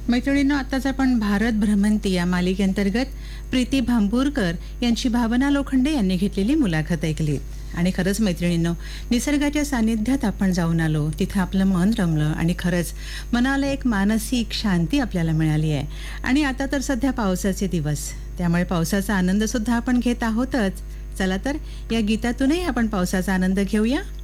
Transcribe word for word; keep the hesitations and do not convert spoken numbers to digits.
मैत्रिणींनो, आताच आपण भारत भ्रमंती या मालिकेअंतर्गत प्रीती भांबूरकर यांची भावना लोखंडे यांनी घेतलेली मुलाखत ऐकली. आणि खरंच मैत्रिणींनो, निसर्गाच्या सानिध्यात आपण जाऊन आलो, तिथं आपलं मन रमलं आणि खरंच मनाला एक मानसिक शांती आपल्याला मिळाली आहे. आणि आता तर सध्या पावसाचे दिवस, त्यामुळे पावसाचा आनंद सुद्धा आपण घेत आहोतच. चला तर या गीतातूनही आपण पावसाचा आनंद घेऊया.